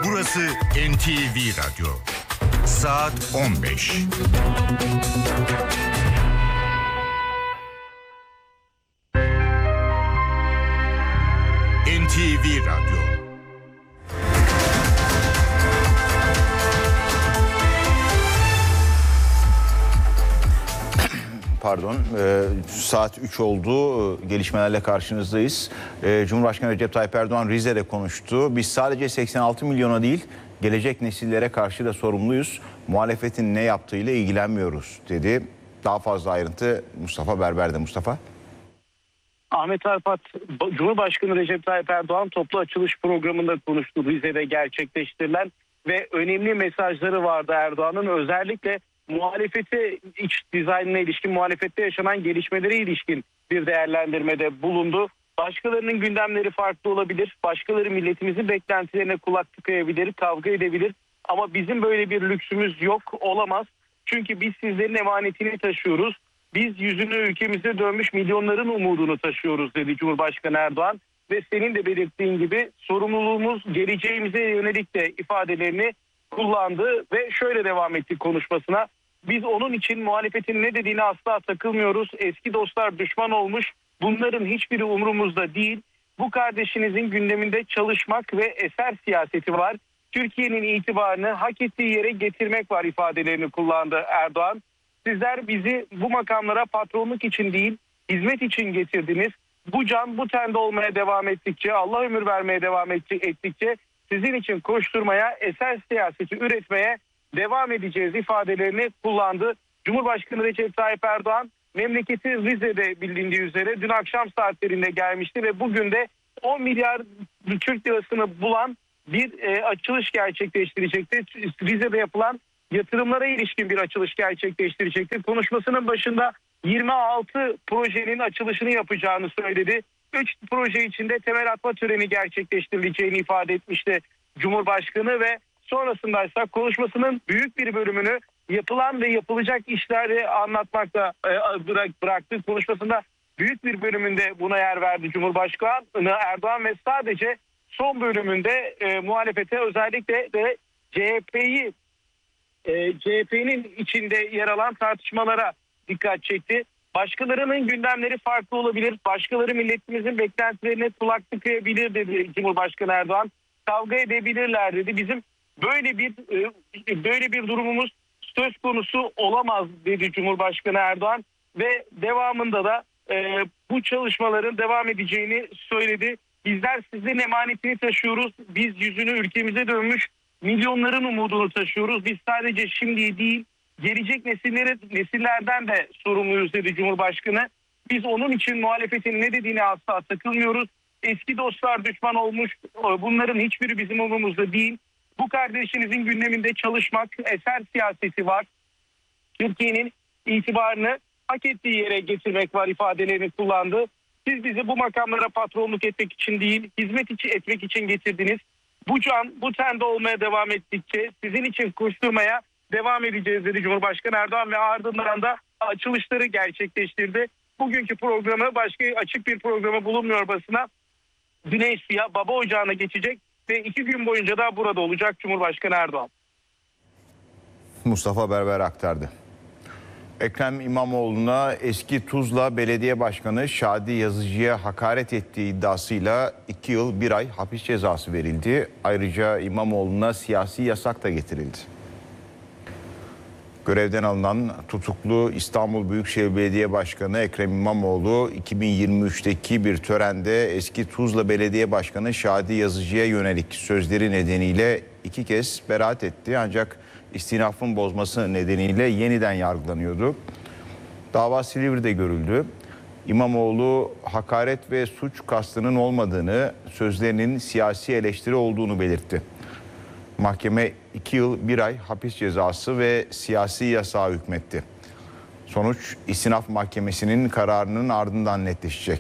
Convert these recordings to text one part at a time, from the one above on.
Burası NTV Radyo. Saat 15. NTV Radyo. Pardon, saat 3 oldu. Gelişmelerle karşınızdayız. Cumhurbaşkanı Recep Tayyip Erdoğan Rize'de konuştu. Biz sadece 86 milyona değil, gelecek nesillere karşı da sorumluyuz. Muhalefetin ne yaptığıyla ilgilenmiyoruz dedi. Daha fazla ayrıntı Mustafa Berber'de. Mustafa. Ahmet Arpat, Cumhurbaşkanı Recep Tayyip Erdoğan toplu açılış programında konuştu. Rize'de gerçekleştirilen ve önemli mesajları vardı Erdoğan'ın. Özellikle muhalefete, iç dizaynına ilişkin, muhalefette yaşanan gelişmelere ilişkin bir değerlendirmede bulundu. Başkalarının gündemleri farklı olabilir. Başkaları milletimizin beklentilerine kulak tıkayabilir, kavga edebilir. Ama bizim böyle bir lüksümüz yok, olamaz. Çünkü biz sizlerin emanetini taşıyoruz. Biz yüzünü ülkemize dönmüş milyonların umudunu taşıyoruz dedi Cumhurbaşkanı Erdoğan. Ve senin de belirttiğin gibi sorumluluğumuz geleceğimize yönelik de ifadelerini kullandı ve şöyle devam etti konuşmasına. Biz onun için muhalefetin ne dediğine asla takılmıyoruz. Eski dostlar düşman olmuş. Bunların hiçbiri umurumuzda değil. Bu kardeşinizin gündeminde çalışmak ve eser siyaseti var. Türkiye'nin itibarını hak ettiği yere getirmek var ifadelerini kullandı Erdoğan. Sizler bizi bu makamlara patronluk için değil, hizmet için getirdiniz. Bu can bu tende olmaya devam ettikçe, Allah ömür vermeye devam ettikçe sizin için koşturmaya, eser siyaseti üretmeye devam edeceğiz ifadelerini kullandı. Cumhurbaşkanı Recep Tayyip Erdoğan memleketi Rize'de bildiği üzere dün akşam saatlerinde gelmişti ve bugün de 10 milyar Türk lirasını bulan bir açılış gerçekleştirecekti. Rize'de yapılan yatırımlara ilişkin bir açılış gerçekleştirecekti. Konuşmasının başında 26 projenin açılışını yapacağını söyledi. 3 proje içinde temel atma töreni gerçekleştirileceğini ifade etmişti Cumhurbaşkanı ve sonrasında ise konuşmasının büyük bir bölümünü yapılan ve yapılacak işleri anlatmakla bıraktı. Konuşmasında büyük bir bölümünde buna yer verdi Cumhurbaşkanı Erdoğan ve sadece son bölümünde muhalefete, özellikle de CHP'nin içinde yer alan tartışmalara dikkat çekti. Başkalarının gündemleri farklı olabilir. Başkaları milletimizin beklentilerine kulak tıkayabilir dedi Cumhurbaşkanı Erdoğan. Kavga edebilirler dedi. Bizim böyle bir durumumuz söz konusu olamaz dedi Cumhurbaşkanı Erdoğan ve devamında da bu çalışmaların devam edeceğini söyledi. Bizler sizlerin emanetini taşıyoruz. Biz yüzünü ülkemize dönmüş milyonların umudunu taşıyoruz. Biz sadece şimdi değil, gelecek nesillerden de sorumluyuz dedi Cumhurbaşkanı. Biz onun için muhalefetin ne dediğine asla takılmıyoruz. Eski dostlar düşman olmuş. Bunların hiçbiri bizim umurumuzda değil. Bu kardeşinizin gündeminde çalışmak, eser siyaseti var. Türkiye'nin itibarını hak ettiği yere getirmek var ifadelerini kullandı. Siz bizi bu makamlara patronluk etmek için değil, hizmet etmek için getirdiniz. Bu can bu tende olmaya devam ettikçe sizin için koşturmaya devam edeceğiz dedi Cumhurbaşkanı Erdoğan ve ardından da açılışları gerçekleştirdi. Bugünkü programı, başka açık bir programı bulunmuyor basına. Güney Su'ya, Baba Ocağı'na geçecek ve 2 gün boyunca da burada olacak Cumhurbaşkanı Erdoğan. Mustafa Berber aktardı. Ekrem İmamoğlu'na eski Tuzla Belediye Başkanı Şadi Yazıcı'ya hakaret ettiği iddiasıyla 2 yıl 1 ay hapis cezası verildi. Ayrıca İmamoğlu'na siyasi yasak da getirildi. Görevden alınan tutuklu İstanbul Büyükşehir Belediye Başkanı Ekrem İmamoğlu 2023'teki bir törende eski Tuzla Belediye Başkanı Şadi Yazıcı'ya yönelik sözleri nedeniyle 2 kez beraat etti. Ancak istinafın bozması nedeniyle yeniden yargılanıyordu. Dava Silivri'de görüldü. İmamoğlu hakaret ve suç kastının olmadığını, sözlerinin siyasi eleştiri olduğunu belirtti. Mahkeme 2 yıl 1 ay hapis cezası ve siyasi yasağı hükmetti. Sonuç istinaf mahkemesinin kararının ardından netleşecek.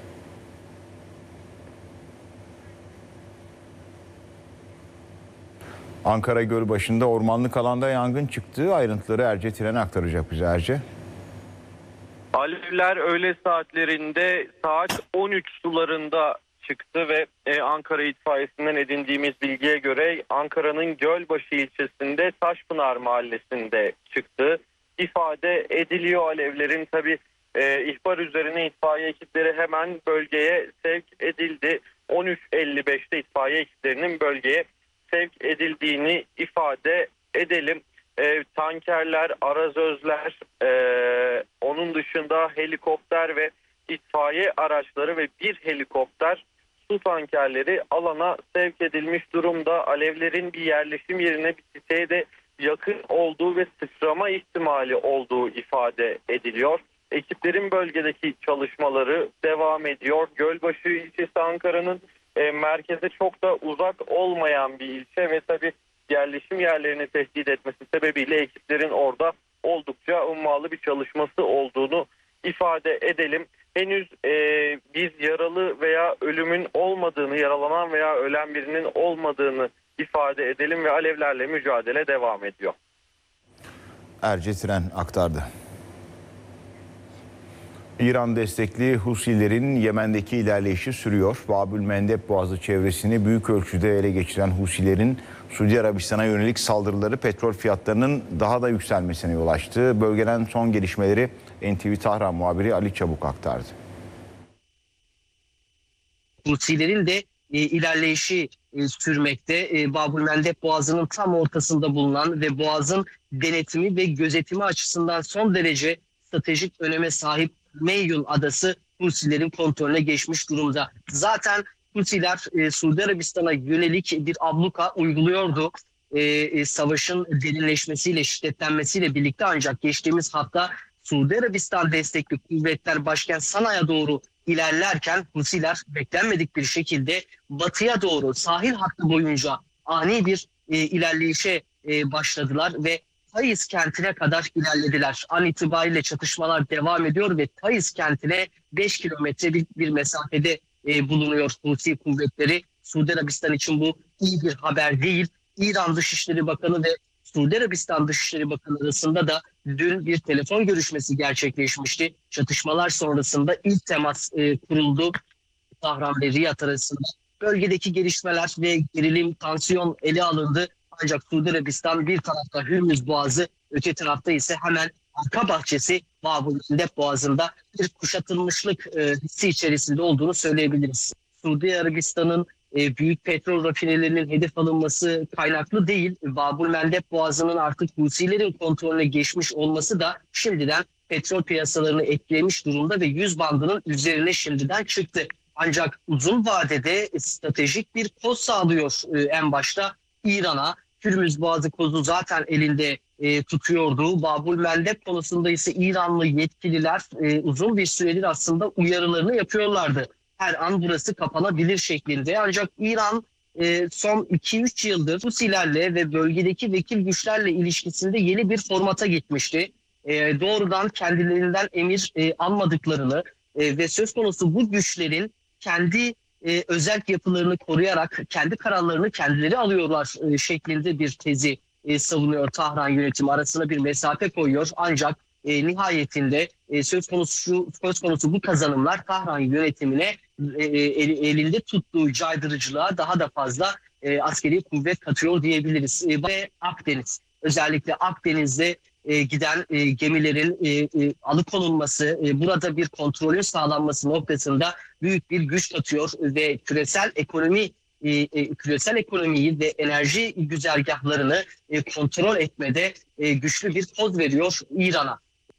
Ankara Gölbaşı'nda ormanlık alanda yangın çıktı. Ayrıntıları Erce Tiren'e aktaracak bize Erce. Alevler öğle saatlerinde saat 13 sularında çıktı ve Ankara itfaiyesinden edindiğimiz bilgiye göre Ankara'nın Gölbaşı ilçesinde Taşpınar mahallesinde çıktı. İfade ediliyor alevlerin. Tabii ihbar üzerine itfaiye ekipleri hemen bölgeye sevk edildi. 13.55'te itfaiye ekiplerinin bölgeye sevk edildiğini ifade edelim. Tankerler, arazözler, onun dışında helikopter ve itfaiye araçları ve bir helikopter su tankerleri alana sevk edilmiş durumda. Alevlerin bir yerleşim yerine, bir siteye de yakın olduğu ve sıçrama ihtimali olduğu ifade ediliyor. Ekiplerin bölgedeki çalışmaları devam ediyor. Gölbaşı ilçesi Ankara'nın merkeze çok da uzak olmayan bir ilçe ve tabii yerleşim yerlerini tehdit etmesi sebebiyle ekiplerin orada oldukça ummalı bir çalışması olduğunu ifade edelim. Henüz biz yaralı veya ölümün olmadığını, yaralanan veya ölen birinin olmadığını ifade edelim ve alevlerle mücadele devam ediyor. Erce Tren aktardı. İran destekli Husilerin Yemen'deki ilerleyişi sürüyor. Babülmendeb Boğazı çevresini büyük ölçüde ele geçiren Husilerin Suudi Arabistan'a yönelik saldırıları petrol fiyatlarının daha da yükselmesine yol açtı. Bölgeden son gelişmeleri NTV Tahran muhabiri Ali Çabuk aktardı. Husilerin de ilerleyişi sürmekte. Babülmendeb Boğazı'nın tam ortasında bulunan ve Boğaz'ın denetimi ve gözetimi açısından son derece stratejik öneme sahip Meyyun Adası Husilerin kontrolüne geçmiş durumda. Zaten Husiler Suudi Arabistan'a yönelik bir abluka uyguluyordu. Savaşın derinleşmesiyle, şiddetlenmesiyle birlikte, ancak geçtiğimiz hafta Suudi Arabistan destekli kuvvetler başkent Sana'ya doğru ilerlerken Husiler beklenmedik bir şekilde batıya doğru sahil hattı boyunca ani bir ilerleyişe başladılar ve Taiz kentine kadar ilerlediler. An itibariyle çatışmalar devam ediyor ve Taiz kentine 5 kilometrelik bir mesafede bulunuyor Husi kuvvetleri. Suudi Arabistan için bu iyi bir haber değil. İran Dışişleri Bakanı ve Suudi Arabistan Dışişleri Bakanı arasında da dün bir telefon görüşmesi gerçekleşmişti. Çatışmalar sonrasında ilk temas kuruldu Tahran ve Riyad arasında. Bölgedeki gelişmeler ve gerilim, tansiyon ele alındı. Ancak Suudi Arabistan bir tarafta Hürmüz Boğazı, öte tarafta ise hemen arka bahçesi Babülmendeb Boğazı'nda bir kuşatılmışlık hissi içerisinde olduğunu söyleyebiliriz. Suudi Arabistan'ın büyük petrol rafinelerinin hedef alınması kaynaklı değil. Babülmendeb Boğazı'nın artık Husilerin kontrolüne geçmiş olması da şimdiden petrol piyasalarını etkilemiş durumda ve 100 bandının üzerine şimdiden çıktı. Ancak uzun vadede stratejik bir koz sağlıyor en başta İran'a. Hürmüz Boğazı kozu zaten elinde tutuyordu. Babülmendeb konusunda ise İranlı yetkililer uzun bir süredir aslında uyarılarını yapıyorlardı. Her an burası kapanabilir şeklinde. Ancak İran son 2-3 yıldır Husilerle ve bölgedeki vekil güçlerle ilişkisinde yeni bir formata gitmişti. Doğrudan kendilerinden emir almadıklarını ve söz konusu bu güçlerin kendi özel yapılarını koruyarak kendi kararlarını kendileri alıyorlar şeklinde bir tezi savunuyor Tahran yönetimi. Arasına bir mesafe koyuyor. Ancak nihayetinde söz konusu bu kazanımlar Tahran yönetimine elinde tuttuğu caydırıcılığa daha da fazla askeri kuvvet katıyor diyebiliriz. Ve Akdeniz, özellikle Akdeniz'de giden gemilerin alıkonulması, burada bir kontrolün sağlanması noktasında büyük bir güç katıyor ve küresel ekonomiyi ve enerji güzergahlarını kontrol etmede güçlü bir poz veriyor İran'a.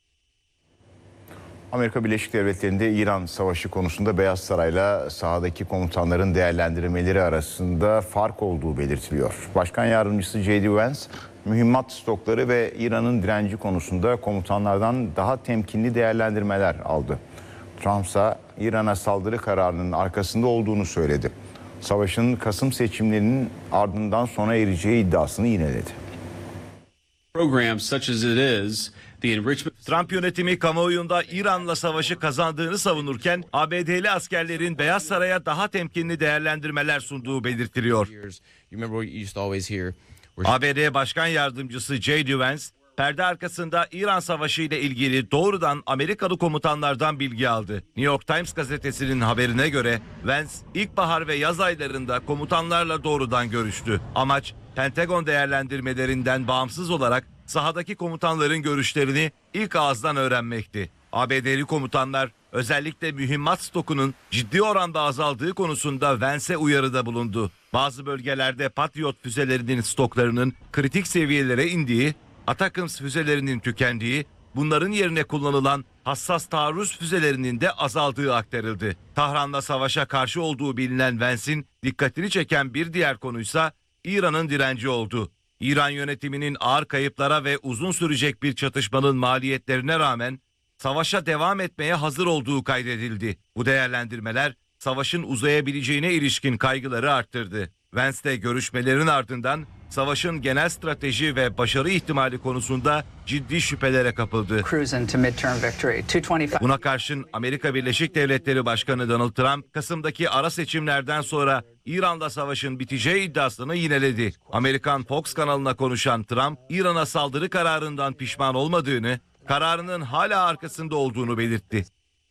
Amerika Birleşik Devletleri'nde İran savaşı konusunda Beyaz Saray'la sahadaki komutanların değerlendirmeleri arasında fark olduğu belirtiliyor. Başkan Yardımcısı J.D. Vance, mühimmat stokları ve İran'ın direnci konusunda komutanlardan daha temkinli değerlendirmeler aldı. Trump ise İran'a saldırı kararının arkasında olduğunu söyledi. Savaşın Kasım seçimlerinin ardından sona ereceği iddiasını yineledi. Trump yönetimi kamuoyunda İran'la savaşı kazandığını savunurken ABD'li askerlerin Beyaz Saray'a daha temkinli değerlendirmeler sunduğu belirtiliyor. ABD Başkan Yardımcısı J.D. Vance, perde arkasında İran Savaşı ile ilgili doğrudan Amerikalı komutanlardan bilgi aldı. New York Times gazetesinin haberine göre Vance ilkbahar ve yaz aylarında komutanlarla doğrudan görüştü. Amaç Pentagon değerlendirmelerinden bağımsız olarak sahadaki komutanların görüşlerini ilk ağızdan öğrenmekti. ABD'li komutanlar özellikle mühimmat stokunun ciddi oranda azaldığı konusunda Vance'e uyarıda bulundu. Bazı bölgelerde Patriot füzelerinin stoklarının kritik seviyelere indiği, Atakams füzelerinin tükendiği, bunların yerine kullanılan hassas taarruz füzelerinin de azaldığı aktarıldı. Tahran'la savaşa karşı olduğu bilinen Vance'in dikkatini çeken bir diğer konuysa İran'ın direnci oldu. İran yönetiminin ağır kayıplara ve uzun sürecek bir çatışmanın maliyetlerine rağmen savaşa devam etmeye hazır olduğu kaydedildi. Bu değerlendirmeler savaşın uzayabileceğine ilişkin kaygıları arttırdı. Vance'le görüşmelerin ardından savaşın genel strateji ve başarı ihtimali konusunda ciddi şüphelere kapıldı. Buna karşın Amerika Birleşik Devletleri Başkanı Donald Trump, Kasım'daki ara seçimlerden sonra İran'la savaşın biteceği iddiasını yineledi. Amerikan Fox kanalına konuşan Trump, İran'a saldırı kararından pişman olmadığını, kararının hala arkasında olduğunu belirtti.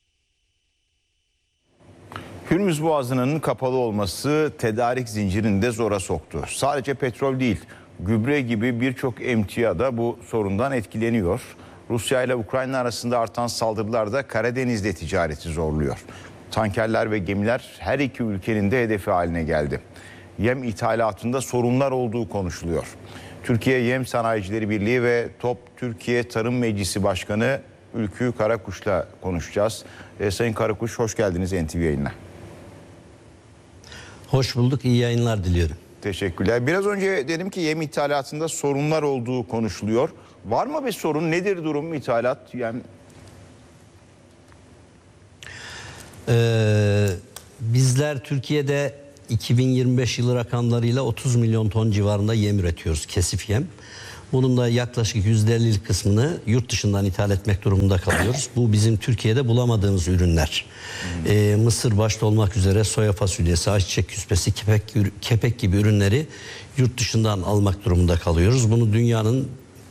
Hürmüz Boğazı'nın kapalı olması tedarik zincirini de zora soktu. Sadece petrol değil, gübre gibi birçok emtia da bu sorundan etkileniyor. Rusya ile Ukrayna arasında artan saldırılar da Karadeniz'de ticareti zorluyor. Tankerler ve gemiler her iki ülkenin de hedefi haline geldi. Yem ithalatında sorunlar olduğu konuşuluyor. Türkiye Yem Sanayicileri Birliği ve TOP Türkiye Tarım Meclisi Başkanı Ülkü Karakuş'la konuşacağız. Sayın Karakuş, hoş geldiniz NTV yayınına. Hoş bulduk, iyi yayınlar diliyorum. Teşekkürler. Biraz önce dedim ki yem ithalatında sorunlar olduğu konuşuluyor. Var mı bir sorun? Nedir durum ithalat? Yani... Bizler Türkiye'de 2025 yılı rakamlarıyla 30 milyon ton civarında yem üretiyoruz, kesif yem. Bunun da yaklaşık %50'lik kısmını yurt dışından ithal etmek durumunda kalıyoruz. Bu bizim Türkiye'de bulamadığımız ürünler. Mısır başta olmak üzere soya fasulyesi, ayçiçek küspesi, kepek gibi ürünleri yurt dışından almak durumunda kalıyoruz. Bunu dünyanın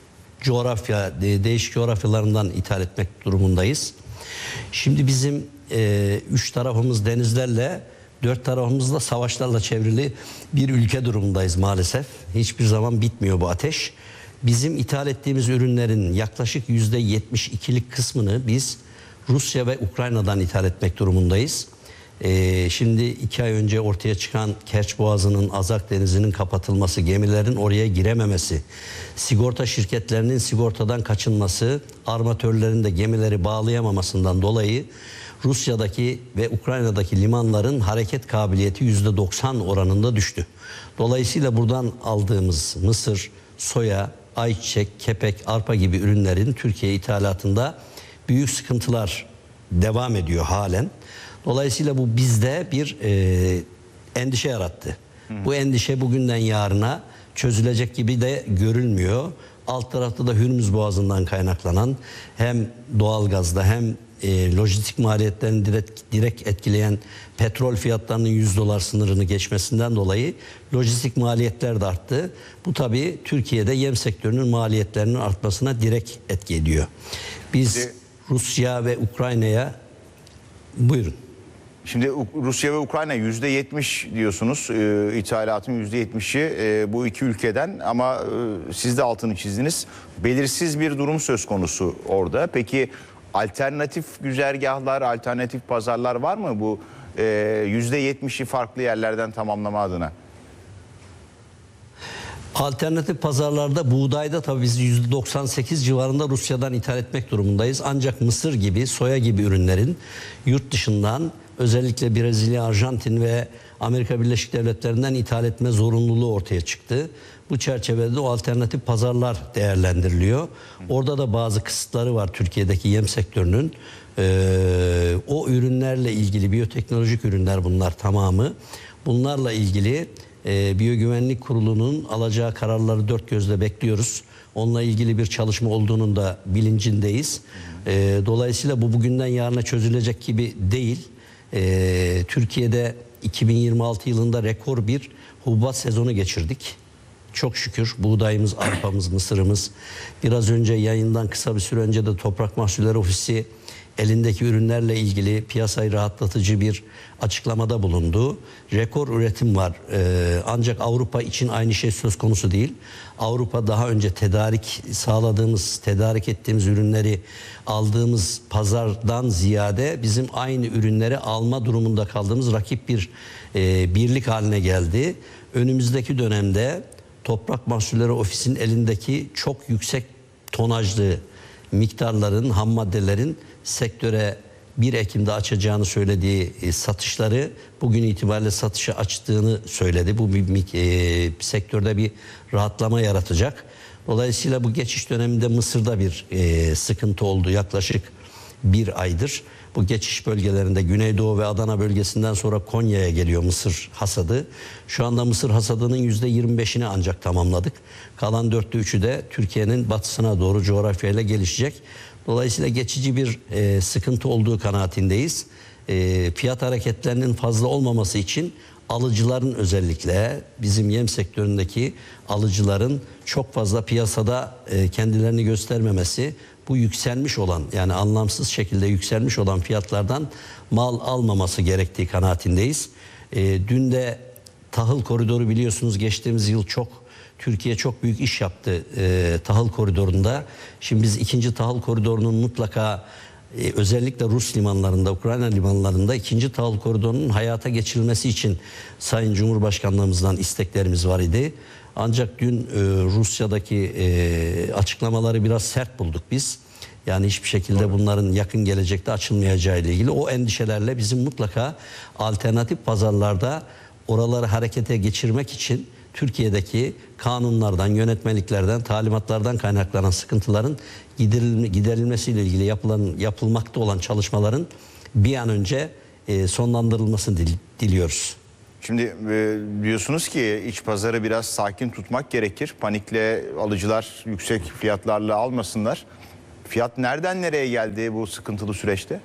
değişik coğrafyalarından ithal etmek durumundayız. Şimdi bizim 3 tarafımız denizlerle, 4 tarafımızda savaşlarla çevrili bir ülke durumundayız maalesef. Hiçbir zaman bitmiyor bu ateş. Bizim ithal ettiğimiz ürünlerin yaklaşık %72'lik kısmını biz Rusya ve Ukrayna'dan ithal etmek durumundayız. Şimdi 2 ay önce ortaya çıkan Kerç Boğazı'nın, Azak Denizi'nin kapatılması, gemilerin oraya girememesi, sigorta şirketlerinin sigortadan kaçınması, armatörlerin de gemileri bağlayamamasından dolayı Rusya'daki ve Ukrayna'daki limanların hareket kabiliyeti %90 oranında düştü. Dolayısıyla buradan aldığımız mısır, soya, ayçiçek, kepek, arpa gibi ürünlerin Türkiye ithalatında büyük sıkıntılar devam ediyor halen. Dolayısıyla bu bizde bir endişe yarattı. Bu endişe bugünden yarına çözülecek gibi de görülmüyor. Alt tarafta da Hürmüz Boğazı'ndan kaynaklanan hem doğalgazda hem lojistik maliyetlerini direkt etkileyen petrol fiyatlarının $100 sınırını geçmesinden dolayı lojistik maliyetler de arttı. Bu tabii Türkiye'de yem sektörünün maliyetlerinin artmasına direkt etki ediyor. Biz Rusya ve Ukrayna'ya... Buyurun. Şimdi Rusya ve Ukrayna %70 diyorsunuz, ithalatın %70'i bu iki ülkeden, ama siz de altını çizdiniz. Belirsiz bir durum söz konusu orada. Peki alternatif güzergahlar, alternatif pazarlar var mı bu %70'i farklı yerlerden tamamlama adına? Alternatif pazarlarda buğdayda tabii biz %98 civarında Rusya'dan ithal etmek durumundayız. Ancak mısır gibi, soya gibi ürünlerin yurt dışından, özellikle Brezilya, Arjantin ve Amerika Birleşik Devletleri'nden ithal etme zorunluluğu ortaya çıktı. Bu çerçevede o alternatif pazarlar değerlendiriliyor. Orada da bazı kısıtları var Türkiye'deki yem sektörünün. O ürünlerle ilgili, biyoteknolojik ürünler bunlar tamamı. Bunlarla ilgili Biyogüvenlik Kurulu'nun alacağı kararları dört gözle bekliyoruz. Onunla ilgili bir çalışma olduğunun da bilincindeyiz. Dolayısıyla bu bugünden yarına çözülecek gibi değil. Türkiye'de 2026 yılında rekor bir hububat sezonu geçirdik. Çok şükür buğdayımız, arpamız, mısırımız. Biraz önce yayından kısa bir süre önce de Toprak Mahsulleri Ofisi elindeki ürünlerle ilgili piyasayı rahatlatıcı bir açıklamada bulundu. Rekor üretim var. Ancak Avrupa için aynı şey söz konusu değil. Avrupa daha önce tedarik ettiğimiz ürünleri aldığımız pazardan ziyade bizim aynı ürünleri alma durumunda kaldığımız rakip bir birlik haline geldi. Önümüzdeki dönemde Toprak Mahsulleri Ofisi'nin elindeki çok yüksek tonajlı miktarların, ham maddelerin sektöre 1 Ekim'de açacağını söylediği satışları bugün itibariyle satışa açtığını söyledi. Bu sektörde bir rahatlama yaratacak. Dolayısıyla bu geçiş döneminde Mısır'da bir sıkıntı oldu yaklaşık 1 aydır. Bu geçiş bölgelerinde Güneydoğu ve Adana bölgesinden sonra Konya'ya geliyor mısır hasadı. Şu anda mısır hasadının %25'ini ancak tamamladık. Kalan 3'ü de Türkiye'nin batısına doğru coğrafyayla gelişecek. Dolayısıyla geçici bir sıkıntı olduğu kanaatindeyiz. Fiyat hareketlerinin fazla olmaması için alıcıların, özellikle bizim yem sektöründeki alıcıların çok fazla piyasada kendilerini göstermemesi, bu yükselmiş olan, yani anlamsız şekilde yükselmiş olan fiyatlardan mal almaması gerektiği kanaatindeyiz. Dün de tahıl koridoru, biliyorsunuz geçtiğimiz yıl Türkiye çok büyük iş yaptı tahıl koridorunda. Şimdi biz 2. tahıl koridorunun mutlaka özellikle Rus limanlarında, Ukrayna limanlarında 2. tahıl koridorunun hayata geçirilmesi için Sayın Cumhurbaşkanlığımızdan isteklerimiz var idi. Ancak dün Rusya'daki açıklamaları biraz sert bulduk biz. Yani hiçbir şekilde bunların yakın gelecekte açılmayacağı ile ilgili o endişelerle bizim mutlaka alternatif pazarlarda oraları harekete geçirmek için Türkiye'deki kanunlardan, yönetmeliklerden, talimatlardan kaynaklanan sıkıntıların giderilmesiyle ilgili yapılmakta olan çalışmaların bir an önce sonlandırılmasını diliyoruz. Şimdi diyorsunuz ki iç pazarı biraz sakin tutmak gerekir. Panikle alıcılar yüksek fiyatlarla almasınlar. Fiyat nereden nereye geldi bu sıkıntılı süreçte?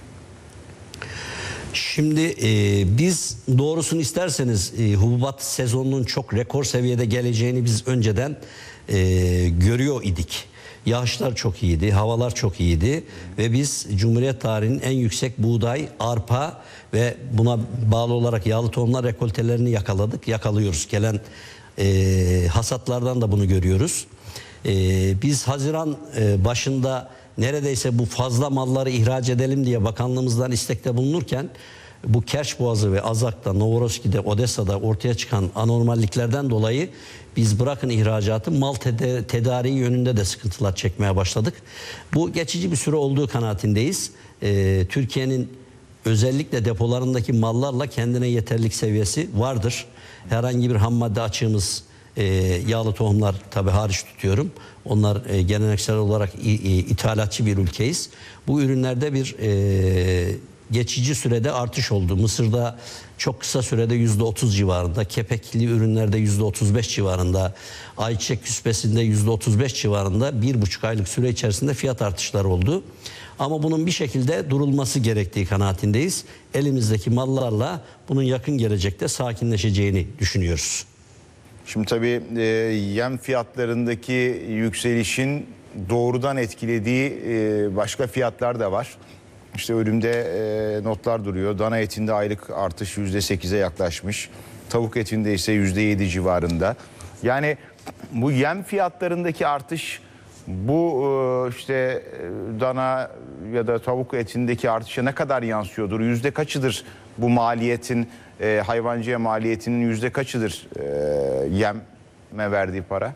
Şimdi biz doğrusunu isterseniz hububat sezonunun çok rekor seviyede geleceğini biz önceden görüyor idik. Yağışlar çok iyiydi, havalar çok iyiydi ve biz Cumhuriyet tarihinin en yüksek buğday, arpa ve buna bağlı olarak yağlı tohumlar rekoltelerini yakalıyoruz. Gelen hasatlardan da bunu görüyoruz. Biz Haziran başında neredeyse bu fazla malları ihraç edelim diye bakanlığımızdan istekte bulunurken bu Kerç Boğazı ve Azak'ta, Novorossiysk'de, Odessa'da ortaya çıkan anormalliklerden dolayı biz bırakın ihracatı, mal tedariği yönünde de sıkıntılar çekmeye başladık. Bu geçici bir süre olduğu kanaatindeyiz. Türkiye'nin özellikle depolarındaki mallarla kendine yeterlilik seviyesi vardır. Herhangi bir ham madde açığımız, yağlı tohumlar tabii hariç tutuyorum. Onlar geleneksel olarak ithalatçı bir ülkeyiz. Bu ürünlerde bir geçici sürede artış oldu. Mısır'da çok kısa sürede %30 civarında, kepekli ürünlerde %35 civarında, ayçiçek küspesinde %35 civarında 1,5 aylık süre içerisinde fiyat artışları oldu. Ama bunun bir şekilde durulması gerektiği kanaatindeyiz. Elimizdeki mallarla bunun yakın gelecekte sakinleşeceğini düşünüyoruz. Şimdi tabii yem fiyatlarındaki yükselişin doğrudan etkilediği başka fiyatlar da var. İşte önümde notlar duruyor. Dana etinde aylık artış %8'e yaklaşmış. Tavuk etinde ise %7 civarında. Yani bu yem fiyatlarındaki artış bu işte dana ya da tavuk etindeki artışa ne kadar yansıyordur? Yüzde kaçıdır bu maliyetin, hayvancıya maliyetinin yüzde kaçıdır yeme verdiği para?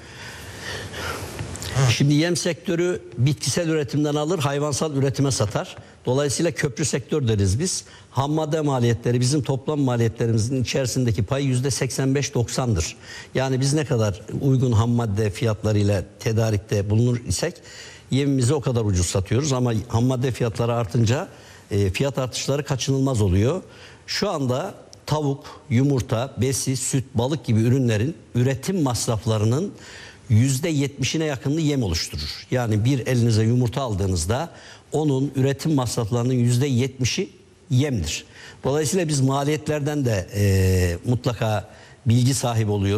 Şimdi yem sektörü bitkisel üretimden alır, hayvansal üretime satar. Dolayısıyla köprü sektör deriz biz. Ham madde maliyetleri bizim toplam maliyetlerimizin içerisindeki pay %85-90'dır. Yani biz ne kadar uygun ham madde fiyatlarıyla tedarikte bulunur isek yemimizi o kadar ucuz satıyoruz. Ama ham madde fiyatları artınca fiyat artışları kaçınılmaz oluyor. Şu anda tavuk, yumurta, besi, süt, balık gibi ürünlerin üretim masraflarının %70'ine yakınını yem oluşturur. Yani bir elinize yumurta aldığınızda onun üretim masraflarının %70'i yemdir. Dolayısıyla biz maliyetlerden de mutlaka bilgi sahibi oluyoruz.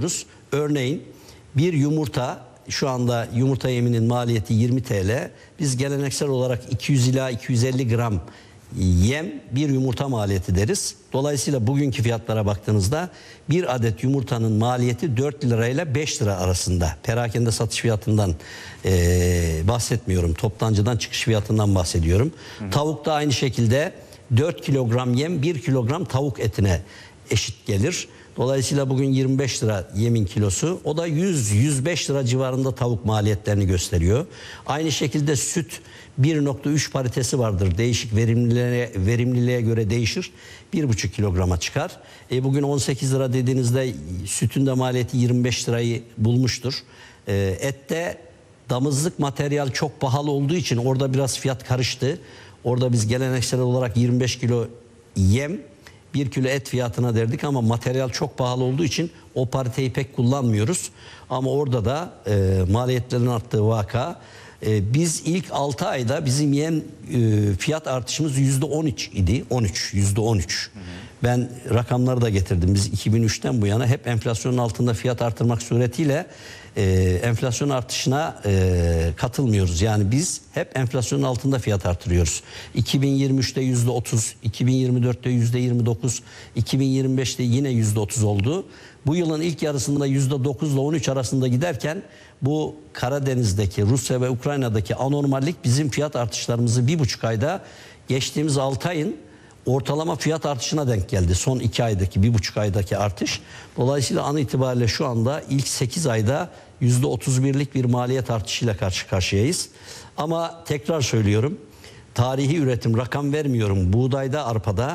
Örneğin bir yumurta, şu anda yumurta yeminin maliyeti 20 TL. Biz geleneksel olarak 200 ila 250 gram yem bir yumurta maliyeti deriz. Dolayısıyla bugünkü fiyatlara baktığınızda bir adet yumurtanın maliyeti 4 lira ile 5 lira arasında. Perakende satış fiyatından bahsetmiyorum. Toptancıdan çıkış fiyatından bahsediyorum. Tavuk da aynı şekilde 4 kilogram yem 1 kilogram tavuk etine eşit gelir. Dolayısıyla bugün 25 lira yemin kilosu. O da 100-105 lira civarında tavuk maliyetlerini gösteriyor. Aynı şekilde süt 1.3 paritesi vardır. Değişik verimliliğe göre değişir. 1,5 kilograma çıkar. Bugün 18 lira dediğinizde sütün de maliyeti 25 lirayı bulmuştur. Ette damızlık materyal çok pahalı olduğu için orada biraz fiyat karıştı. Orada biz geleneksel olarak 25 kilo yem 1 kilo et fiyatına derdik ama materyal çok pahalı olduğu için o pariteyi pek kullanmıyoruz. Ama orada da maliyetlerin arttığı vaka. Biz ilk 6 ayda bizim yem fiyat artışımız %13 idi. %13. Ben rakamları da getirdim. Biz 2003'ten bu yana hep enflasyonun altında fiyat artırmak suretiyle enflasyon artışına katılmıyoruz. Yani biz hep enflasyonun altında fiyat artırıyoruz. 2023'te %30, 2024'te %29, 2025'te yine %30 oldu. Bu yılın ilk yarısında %9 ile 13 arasında giderken bu Karadeniz'deki, Rusya ve Ukrayna'daki anormallik bizim fiyat artışlarımızı 1,5 ayda geçtiğimiz 6 ayın ortalama fiyat artışına denk geldi. Son 2 aydaki, 1,5 aydaki artış. Dolayısıyla an itibariyle şu anda ilk 8 ayda %31'lik bir maliyet artışıyla karşı karşıyayız. Ama tekrar söylüyorum, tarihi üretim, rakam vermiyorum. Buğdayda, arpada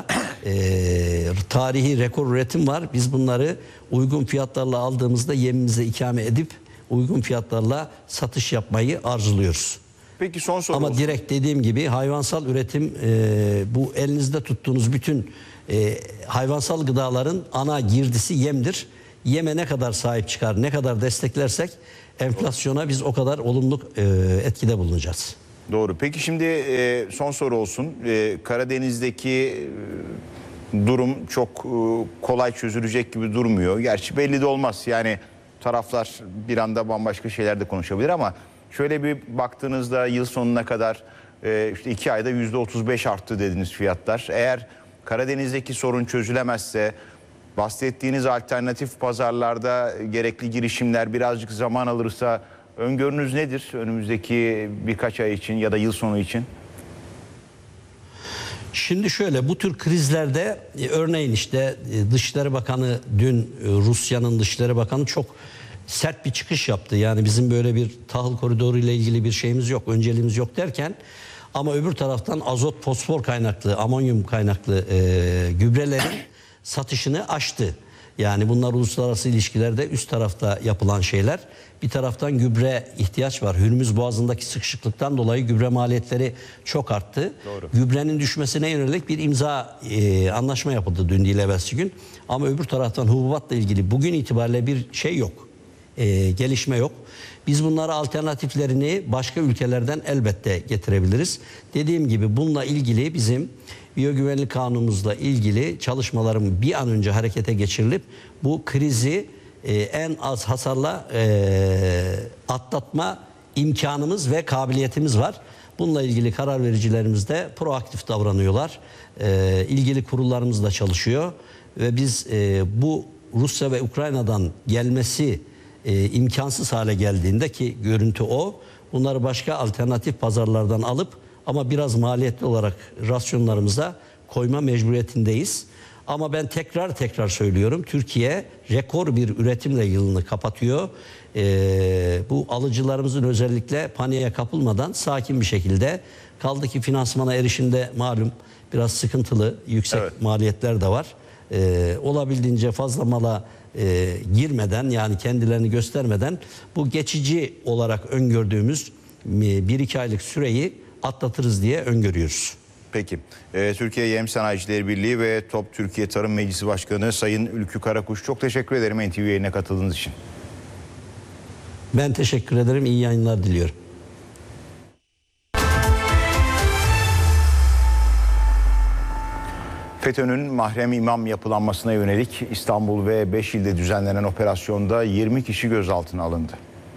tarihi rekor üretim var. Biz bunları uygun fiyatlarla aldığımızda yemimize ikame edip uygun fiyatlarla satış yapmayı arzuluyoruz. Peki son soru Ama olsun. direkt dediğim gibi hayvansal üretim bu elinizde tuttuğunuz bütün hayvansal gıdaların ana girdisi yemdir. Yeme ne kadar sahip çıkar, ne kadar desteklersek enflasyona biz o kadar olumlu etkide bulunacağız. Doğru. Peki şimdi son soru olsun. Karadeniz'deki durum çok kolay çözülecek gibi durmuyor. Gerçi belli de olmaz. Yani taraflar bir anda bambaşka şeyler de konuşabilir ama şöyle bir baktığınızda yıl sonuna kadar işte 2 ayda %35 arttı dediniz fiyatlar. Eğer Karadeniz'deki sorun çözülemezse bahsettiğiniz alternatif pazarlarda gerekli girişimler birazcık zaman alırsa öngörünüz nedir önümüzdeki birkaç ay için ya da yıl sonu için? Şimdi şöyle, bu tür krizlerde örneğin işte Dışişleri Bakanı dün Rusya'nın Dışişleri Bakanı çok sert bir çıkış yaptı. Yani bizim böyle bir tahıl koridoru ile ilgili bir şeyimiz yok, önceliğimiz yok derken ama öbür taraftan azot, fosfor kaynaklı, amonyum kaynaklı gübrelerin satışını aştı. Yani bunlar uluslararası ilişkilerde üst tarafta yapılan şeyler. Bir taraftan gübre ihtiyaç var. Hürmüz Boğazı'ndaki sıkışıklıktan dolayı gübre maliyetleri çok arttı. Doğru. Gübrenin düşmesine yönelik bir imza anlaşma yapıldı dün değil evvelsi gün. Ama öbür taraftan hububatla ilgili bugün itibariyle bir şey yok. Gelişme yok. Biz bunlara alternatiflerini başka ülkelerden elbette getirebiliriz. Dediğim gibi bununla ilgili bizim biyogüvenlik kanunumuzla ilgili çalışmaların bir an önce harekete geçirilip bu krizi en az hasarla atlatma imkanımız ve kabiliyetimiz var. Bununla ilgili karar vericilerimiz de proaktif davranıyorlar. İlgili kurullarımız da çalışıyor ve biz bu Rusya ve Ukrayna'dan gelmesi imkansız hale geldiğinde ki görüntü o, bunları başka alternatif pazarlardan alıp ama biraz maliyetli olarak rasyonlarımıza koyma mecburiyetindeyiz. Ama ben tekrar söylüyorum, Türkiye rekor bir üretimle yılını kapatıyor. Bu alıcılarımızın özellikle paniğe kapılmadan sakin bir şekilde, kaldı ki finansmana erişimde malum biraz sıkıntılı, yüksek maliyetler de var. Olabildiğince fazla mala girmeden, yani kendilerini göstermeden bu geçici olarak öngördüğümüz 1-2 aylık süreyi atlatırız diye öngörüyoruz. Peki. Türkiye Yem Sanayicileri Birliği ve Top Türkiye Tarım Meclisi Başkanı Sayın Ülkü Karakuş, çok teşekkür ederim NTV yayına katıldığınız için. Ben teşekkür ederim. İyi yayınlar diliyorum. FETÖ'nün mahrem imam yapılanmasına yönelik İstanbul ve 5 ilde düzenlenen operasyonda 20 kişi gözaltına alındı.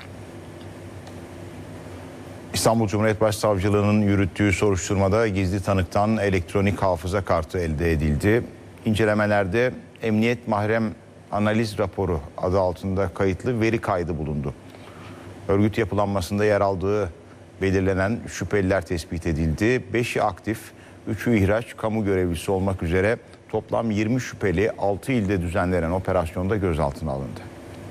İstanbul Cumhuriyet Başsavcılığı'nın yürüttüğü soruşturmada gizli tanıktan elektronik hafıza kartı elde edildi. İncelemelerde Emniyet Mahrem Analiz Raporu adı altında kayıtlı veri kaydı bulundu. Örgüt yapılanmasında yer aldığı belirlenen şüpheliler tespit edildi. 5'i aktif, 3'ü ihraç, kamu görevlisi olmak üzere toplam 20 şüpheli 6 ilde düzenlenen operasyonda gözaltına alındı.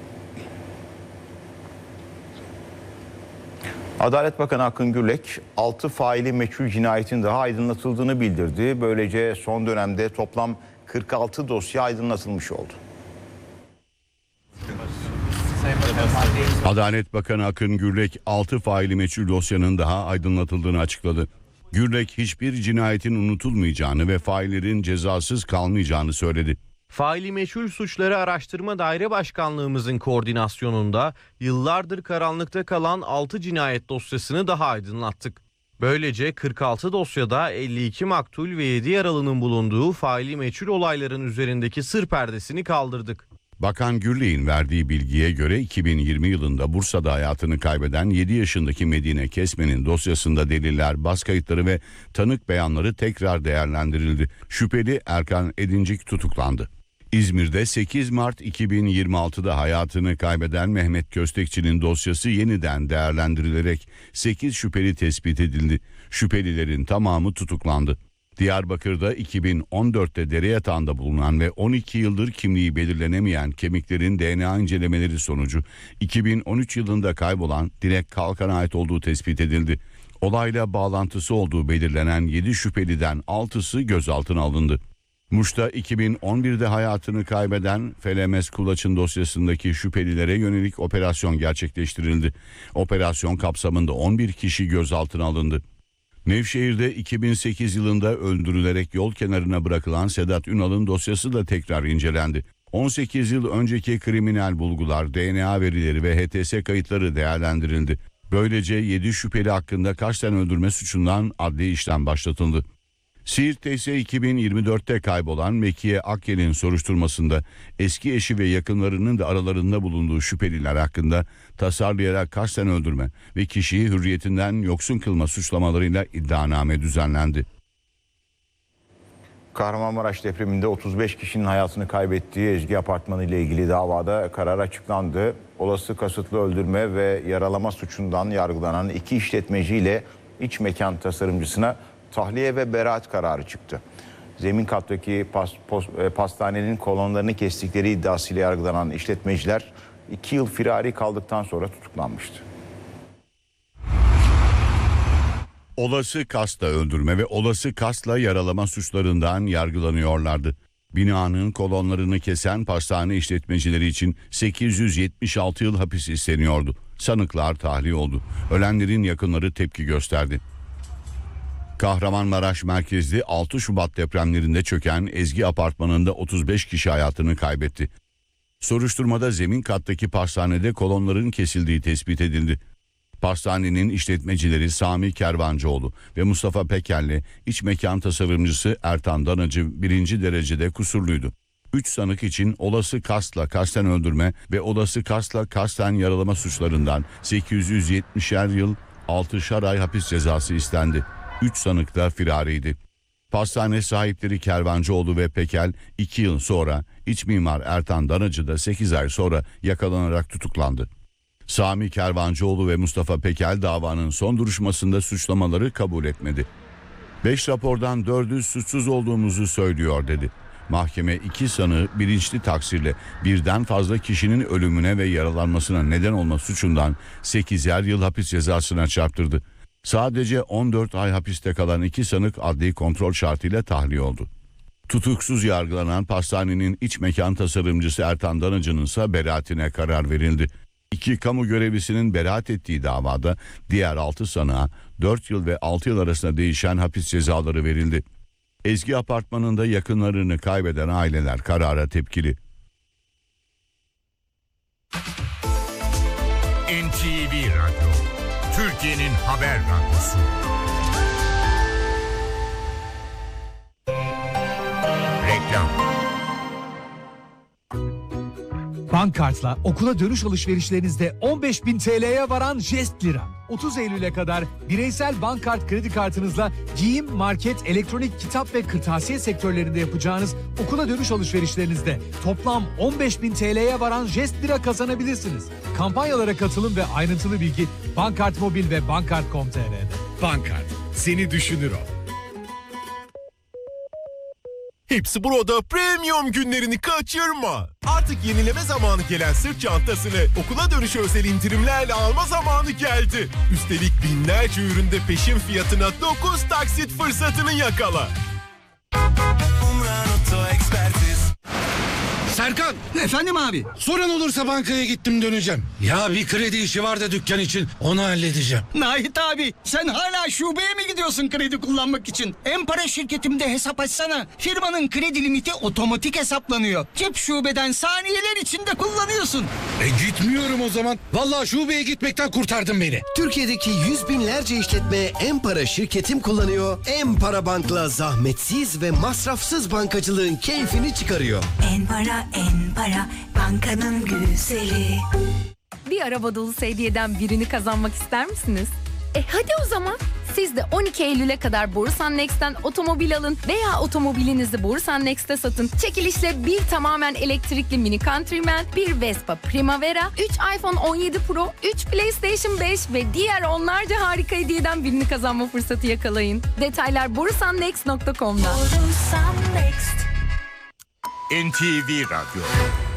Adalet Bakanı Akın Gürlek 6 faili meçhul cinayetin daha aydınlatıldığını bildirdi. Böylece son dönemde toplam 46 dosya aydınlatılmış oldu. Adalet Bakanı Akın Gürlek 6 faili meçhul dosyanın daha aydınlatıldığını açıkladı. Gürlek hiçbir cinayetin unutulmayacağını ve faillerin cezasız kalmayacağını söyledi. Faili meçhul suçları araştırma daire başkanlığımızın koordinasyonunda yıllardır karanlıkta kalan 6 cinayet dosyasını daha aydınlattık. Böylece 46 dosyada 52 maktul ve 7 yaralının bulunduğu faili meçhul olayların üzerindeki sır perdesini kaldırdık. Bakan Gürlek'in verdiği bilgiye göre 2020 yılında Bursa'da hayatını kaybeden 7 yaşındaki Medine Kesmen'in dosyasında deliller, bas kayıtları ve tanık beyanları tekrar değerlendirildi. Şüpheli Erkan Edincik tutuklandı. İzmir'de 8 Mart 2026'da hayatını kaybeden Mehmet Köstekçi'nin dosyası yeniden değerlendirilerek 8 şüpheli tespit edildi. Şüphelilerin tamamı tutuklandı. Diyarbakır'da 2014'te dere yatağında bulunan ve 12 yıldır kimliği belirlenemeyen kemiklerin DNA incelemeleri sonucu 2013 yılında kaybolan Dilek Kalkan'a ait olduğu tespit edildi. Olayla bağlantısı olduğu belirlenen 7 şüpheliden 6'sı gözaltına alındı. Muş'ta 2011'de hayatını kaybeden Felemes Kulaç'ın dosyasındaki şüphelilere yönelik operasyon gerçekleştirildi. Operasyon kapsamında 11 kişi gözaltına alındı. Nevşehir'de 2008 yılında öldürülerek yol kenarına bırakılan Sedat Ünal'ın dosyası da tekrar incelendi. 18 yıl önceki kriminal bulgular, DNA verileri ve HTS kayıtları değerlendirildi. Böylece 7 şüpheli hakkında kasten öldürme suçundan adli işlem başlatıldı. Siirt'te ise 2024'te kaybolan Mekiye Akyel'in soruşturmasında eski eşi ve yakınlarının da aralarında bulunduğu şüpheliler hakkında tasarlayarak kasten öldürme ve kişiyi hürriyetinden yoksun kılma suçlamalarıyla iddianame düzenlendi. Kahramanmaraş depreminde 35 kişinin hayatını kaybettiği Ezgi Apartmanı ile ilgili davada karar açıklandı. Olası kasıtlı öldürme ve yaralama suçundan yargılanan 2 işletmeciyle iç mekan tasarımcısına tahliye ve beraat kararı çıktı. Zemin kattaki pastanenin kolonlarını kestikleri iddiasıyla yargılanan işletmeciler 2 yıl firari kaldıktan sonra tutuklanmıştı. Olası kasta öldürme ve olası kastla yaralama suçlarından yargılanıyorlardı. Binanın kolonlarını kesen pastane işletmecileri için 876 yıl hapis isteniyordu. Sanıklar tahliye oldu. Ölenlerin yakınları tepki gösterdi. Kahramanmaraş merkezli 6 Şubat depremlerinde çöken Ezgi Apartmanı'nda 35 kişi hayatını kaybetti. Soruşturmada zemin kattaki pastanede kolonların kesildiği tespit edildi. Pastanenin işletmecileri Sami Kervancıoğlu ve Mustafa Peker'le iç mekan tasarımcısı Ertan Danacı 1. derecede kusurluydu. 3 sanık için olası kastla kasten öldürme ve olası kastla kasten yaralama suçlarından 870'er yıl 6'şar ay hapis cezası istendi. 3 sanık da firariydi. Pastane sahipleri Kervancıoğlu ve Pekel 2 yıl sonra, iç mimar Ertan Danacı da 8 ay sonra yakalanarak tutuklandı. Sami Kervancıoğlu ve Mustafa Pekel davanın son duruşmasında suçlamaları kabul etmedi. 5 rapordan 4'ü suçsuz olduğumuzu söylüyor dedi. Mahkeme 2 sanığı bilinçli taksirle birden fazla kişinin ölümüne ve yaralanmasına neden olma suçundan 8'er yıl hapis cezasına çarptırdı. Sadece 14 ay hapiste kalan 2 sanık adli kontrol şartıyla tahliye oldu. Tutuksuz yargılanan pastanenin iç mekan tasarımcısı Ertan Danacı'nın ise beraatine karar verildi. 2 kamu görevlisinin beraat ettiği davada diğer 6 sanığa 4 yıl ve 6 yıl arasında değişen hapis cezaları verildi. Ezgi Apartmanı'nda yakınlarını kaybeden aileler karara tepkili. NTV Radyo, Türkiye'nin haber radyosu. Bankkart'la okula dönüş alışverişlerinizde 15.000 TL'ye varan jest lira. 30 Eylül'e kadar bireysel Bankkart kredi kartınızla giyim, market, elektronik, kitap ve kırtasiye sektörlerinde yapacağınız okula dönüş alışverişlerinizde toplam 15.000 TL'ye varan jest lira kazanabilirsiniz. Kampanyalara katılım ve ayrıntılı bilgi Bankkart Mobil ve Bankkart.com.tr'de. Bankkart, seni düşünür o. Hepsi burada premium günlerini kaçırma. Artık yenileme zamanı gelen sırt çantasını okula dönüşü özel indirimlerle alma zamanı geldi. Üstelik binlerce üründe peşin fiyatına 9 taksit fırsatını yakala. Serkan! Efendim abi? Sorun olursa bankaya gittim döneceğim. Ya bir kredi işi var da dükkan için, onu halledeceğim. Nahit abi, sen hala şubeye mi gidiyorsun kredi kullanmak için? Empara şirketimde hesap açsana. Firmanın kredi limiti otomatik hesaplanıyor. Cep şubeden saniyeler içinde kullanıyorsun. Gitmiyorum o zaman. Vallahi şubeye gitmekten kurtardın beni. Türkiye'deki yüz binlerce işletme Empara şirketim kullanıyor. Empara Bank'la zahmetsiz ve masrafsız bankacılığın keyfini çıkarıyor. Empara, bankanın güzeli. Bir araba dolusu hediyeden birini kazanmak ister misiniz? Hadi o zaman. Siz de 12 Eylül'e kadar Borusan Next'ten otomobil alın veya otomobilinizi Borusan Next'te satın. Çekilişle bir tamamen elektrikli Mini Countryman, bir Vespa Primavera, 3 iPhone 17 Pro, 3 PlayStation 5 ve diğer onlarca harika hediyeden birini kazanma fırsatı yakalayın. Detaylar borusannext.com'da. Borusan Next. NTV Radyo.